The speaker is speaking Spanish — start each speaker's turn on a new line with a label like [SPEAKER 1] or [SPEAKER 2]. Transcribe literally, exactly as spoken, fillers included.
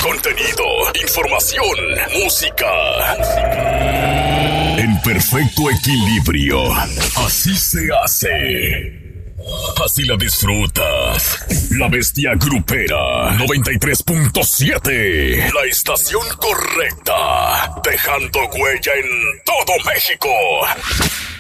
[SPEAKER 1] Contenido, información, música. En perfecto equilibrio. Así se hace. Así la disfrutas. La Bestia Grupera noventa y tres punto siete. La estación correcta. Dejando huella en todo México.